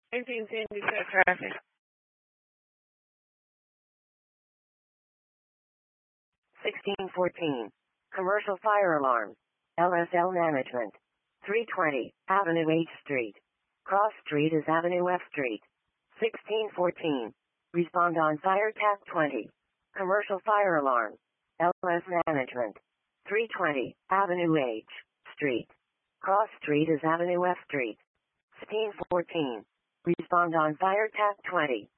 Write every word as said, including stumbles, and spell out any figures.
eighteen Sandy set traffic. sixteen fourteen. Commercial fire alarm. L S L management. three twenty. Avenue H Street. Cross Street is Avenue F Street. sixteen fourteen. Respond on fire tap twenty. Commercial fire alarm. L S management. three twenty. Avenue H Street. Cross Street is Avenue F Street. sixteen fourteen. Respond on fire tap twenty.